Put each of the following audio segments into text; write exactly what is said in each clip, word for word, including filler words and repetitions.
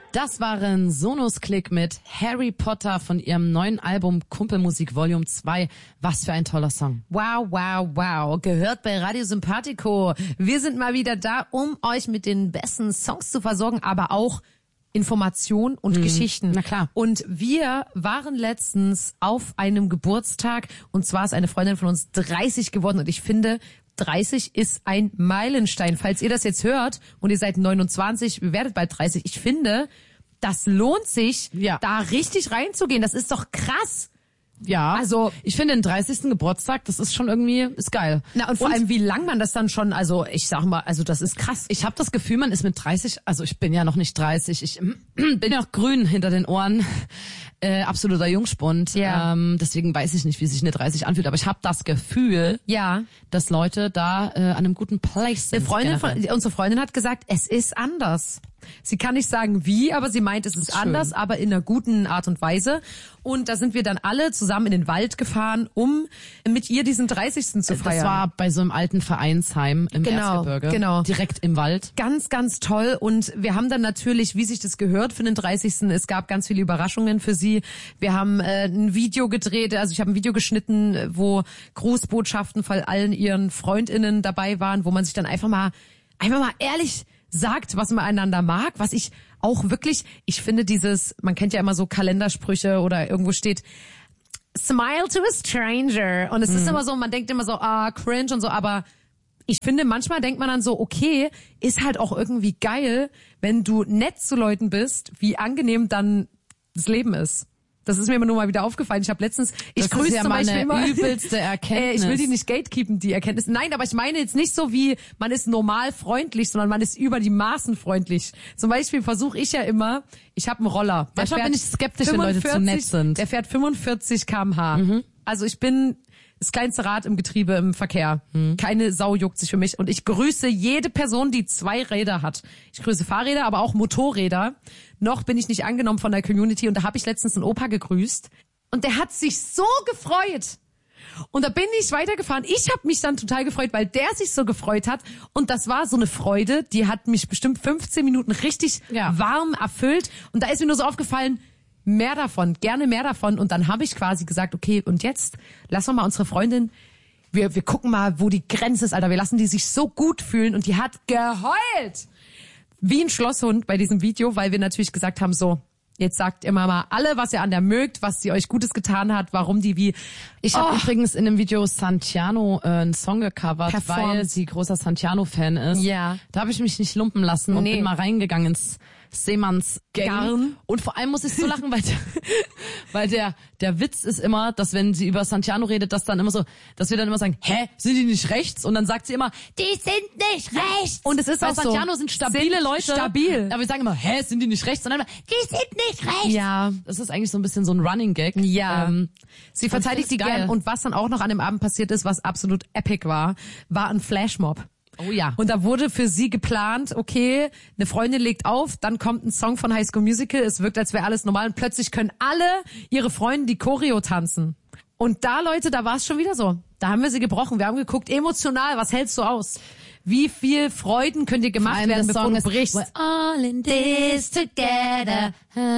Das waren Sonos Click mit Harry Potter von ihrem neuen Album Kumpelmusik Volume zwei. Was für ein toller Song. Wow, wow, wow. Gehört bei Radio Sympathico. Wir sind mal wieder da, um euch mit den besten Songs zu versorgen, aber auch Information und hm. Geschichten. Na klar. Und wir waren letztens auf einem Geburtstag und zwar ist eine Freundin von uns dreißig geworden und ich finde, dreißig ist ein Meilenstein. Falls ihr das jetzt hört und ihr seid neunundzwanzig, ihr werdet bald dreißig. Ich finde, das lohnt sich, ja. da richtig reinzugehen. Das ist doch krass. Ja, also ich finde den dreißigsten Geburtstag, das ist schon irgendwie, ist geil. Na und vor und allem, wie lang man das dann schon, also ich sag mal, also das ist krass. Ich habe das Gefühl, man ist mit dreißig, also ich bin ja noch nicht dreißig, ich bin ja noch grün hinter den Ohren, äh, absoluter Jungspund. Ja. Ähm, deswegen weiß ich nicht, wie sich eine dreißig anfühlt, aber ich habe das Gefühl, ja, dass Leute da äh, an einem guten Place sind. Eine Freundin von, unsere Freundin hat gesagt, es ist anders. Sie kann nicht sagen wie, aber sie meint, es ist, ist anders, schön. Aber in einer guten Art und Weise. Und da sind wir dann alle zusammen in den Wald gefahren, um mit ihr diesen dreißigsten zu feiern. Das war bei so einem alten Vereinsheim im genau, Erzgebirge. Genau. Direkt im Wald. Ganz, ganz toll. Und wir haben dann natürlich, wie sich das gehört für den dreißigsten Es gab ganz viele Überraschungen für sie. Wir haben äh, ein Video gedreht, also ich habe ein Video geschnitten, wo Grußbotschaften von allen ihren FreundInnen dabei waren, wo man sich dann einfach mal, einfach mal ehrlich sagt, was man einander mag, was ich auch wirklich, ich finde dieses, man kennt ja immer so Kalendersprüche oder irgendwo steht, smile to a stranger. Und es mhm. ist immer so, man denkt immer so, ah, cringe und so, aber ich finde, manchmal denkt man dann so, okay, ist halt auch irgendwie geil, wenn du nett zu Leuten bist, wie angenehm dann das Leben ist. Das ist mir immer nur mal wieder aufgefallen. Ich habe letztens, ich das grüße ist ja zum Beispiel immer, übelste Erkenntnis. Äh, ich will die nicht gatekeepen, die Erkenntnis. Nein, aber ich meine jetzt nicht so wie, man ist normal freundlich, sondern man ist über die Maßen freundlich. Zum Beispiel versuche ich ja immer, ich habe einen Roller. Der Manchmal fährt bin ich skeptisch, wenn Leute zu nett sind. Der fährt fünfundvierzig Kilometer pro Stunde. Mhm. Also ich bin das kleinste Rad im Getriebe im Verkehr. Mhm. Keine Sau juckt sich für mich. Und ich grüße jede Person, die zwei Räder hat. Ich grüße Fahrräder, aber auch Motorräder. Noch bin ich nicht angenommen von der Community. Und da habe ich letztens einen Opa gegrüßt. Und der hat sich so gefreut. Und da bin ich weitergefahren. Ich habe mich dann total gefreut, weil der sich so gefreut hat. Und das war so eine Freude, die hat mich bestimmt fünfzehn Minuten richtig ja. warm erfüllt. Und da ist mir nur so aufgefallen, mehr davon, gerne mehr davon. Und dann habe ich quasi gesagt, okay, und jetzt lassen wir mal unsere Freundin, wir, wir gucken mal, wo die Grenze ist, Alter. Wir lassen die sich so gut fühlen. Und die hat geheult. Wie ein Schlosshund bei diesem Video, weil wir natürlich gesagt haben, so, jetzt sagt immer mal alle, was ihr an der mögt, was sie euch Gutes getan hat, warum die wie... Ich habe oh. übrigens in dem Video Santiano äh, einen Song gecovert, Performt. weil sie großer Santiano-Fan ist. Ja. Da habe ich mich nicht lumpen lassen und nee. bin mal reingegangen ins Seemanns Gang. Und vor allem muss ich so lachen, weil der, weil der der Witz ist immer, dass wenn sie über Santiano redet, dass dann immer so, dass wir dann immer sagen, hä, sind die nicht rechts? Und dann sagt sie immer, die sind nicht rechts. Und es ist weil auch Santiano so, sind stabile sind Leute. Stabil. Aber wir sagen immer, hä, sind die nicht rechts? Und dann immer, die sind nicht rechts. Ja. Das ist eigentlich so ein bisschen so ein Running Gag. Ja. Ähm, sie und verteidigt die gern. Und was dann auch noch an dem Abend passiert ist, was absolut epic war, war ein Flashmob. Oh ja. Und da wurde für sie geplant, okay, eine Freundin legt auf, dann kommt ein Song von High School Musical, es wirkt, als wäre alles normal und plötzlich können alle ihre Freunde die Choreo tanzen. Und da, Leute, da war es schon wieder so. Da haben wir sie gebrochen. Wir haben geguckt, emotional, was hältst du aus? Wie viel Freuden könnt ihr gemacht werden, bevor Song du brichst? We're all in this together.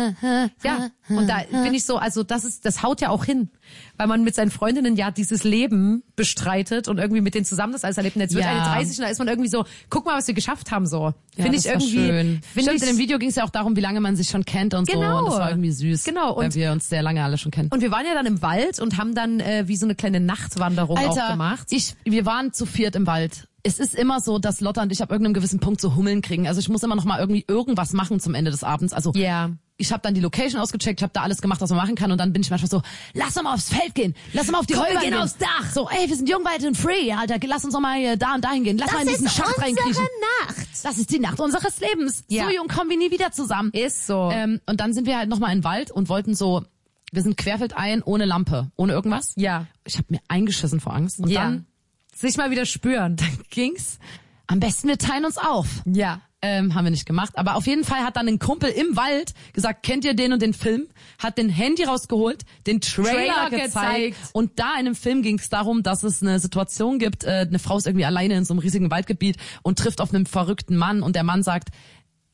Ja, und da bin ich so, also das ist, das haut ja auch hin, weil man mit seinen Freundinnen ja dieses Leben bestreitet und irgendwie mit denen zusammen das alles erlebt. Und jetzt wird ja. eine dreißig und da ist man irgendwie so, guck mal, was wir geschafft haben, so. Ja, finde ich irgendwie, schön. Finde ich, in dem Video ging es ja auch darum, wie lange man sich schon kennt und genau. so. Und das war irgendwie süß. Genau. Und weil wir uns sehr lange alle schon kennen. Und wir waren ja dann im Wald und haben dann äh, wie so eine kleine Nachtwanderung Alter, auch gemacht. Ich, wir waren zu viert im Wald. Es ist immer so, dass Lotta und ich ab irgendeinem gewissen Punkt so Hummeln kriegen. Also ich muss immer noch mal irgendwie irgendwas machen zum Ende des Abends. Also yeah. ich habe dann die Location ausgecheckt, ich habe da alles gemacht, was man machen kann. Und dann bin ich manchmal so, lass doch mal aufs Feld gehen, lass doch mal auf die Heuballen gehen. aufs Dach. So, ey, wir sind jung, weit und free, Alter, lass uns doch mal hier da und dahin gehen. Lass das mal in diesen ist Schacht reinkriechen. Nacht. Das ist die Nacht unseres Lebens. Ja. So jung kommen wir nie wieder zusammen. Ist so. Ähm, und dann sind wir halt noch mal in den Wald und wollten so, wir sind querfeldein, ohne Lampe, ohne irgendwas. Ja. Ich habe mir eingeschissen vor Angst. Und ja. dann sich mal wieder spüren. Dann ging's. Am besten wir teilen uns auf. Ja. Ähm, haben wir nicht gemacht. Aber auf jeden Fall hat dann ein Kumpel im Wald gesagt, kennt ihr den und den Film? Hat den Handy rausgeholt, den Trailer, Trailer gezeigt. gezeigt. Und da in dem Film ging es darum, dass es eine Situation gibt, äh, eine Frau ist irgendwie alleine in so einem riesigen Waldgebiet und trifft auf einen verrückten Mann und der Mann sagt,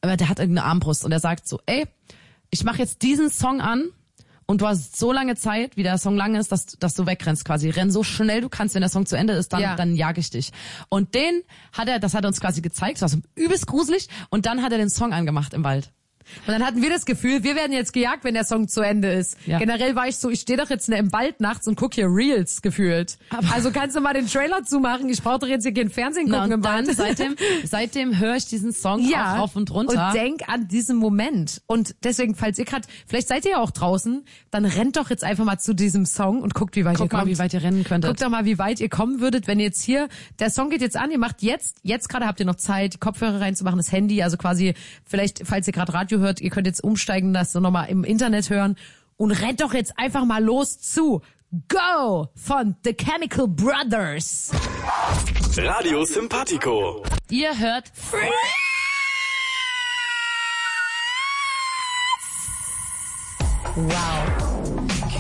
aber der hat irgendeine Armbrust und er sagt so, ey, ich mache jetzt diesen Song an und du hast so lange Zeit, wie der Song lang ist, dass, dass du wegrennst quasi. Renn so schnell du kannst, wenn der Song zu Ende ist, dann, ja. dann jag ich dich. Und den hat er, das hat er uns quasi gezeigt, das war so übelst gruselig und dann hat er den Song angemacht im Wald. Und dann hatten wir das Gefühl, wir werden jetzt gejagt, wenn der Song zu Ende ist. Ja. Generell war ich so, ich stehe doch jetzt im Wald nachts und guck hier Reels gefühlt. Aber also kannst du mal den Trailer zumachen? Ich brauche doch jetzt hier kein Fernsehen gucken. Na, im dann Wald. seitdem, seitdem höre ich diesen Song ja. auch rauf und runter. Und denk an diesen Moment. Und deswegen, falls ihr gerade, vielleicht seid ihr ja auch draußen, dann rennt doch jetzt einfach mal zu diesem Song und guckt, wie weit Guck ihr kommt. mal, wie weit ihr rennen könntet. Guckt doch mal, wie weit ihr kommen würdet, wenn ihr jetzt hier, der Song geht jetzt an, ihr macht jetzt, jetzt gerade habt ihr noch Zeit, die Kopfhörer reinzumachen, das Handy, also quasi, vielleicht, falls ihr gerade Radio hört, ihr könnt jetzt umsteigen, das so nochmal im Internet hören und rennt doch jetzt einfach mal los zu Go von The Chemical Brothers. Radio Simpatico. Ihr hört Wow.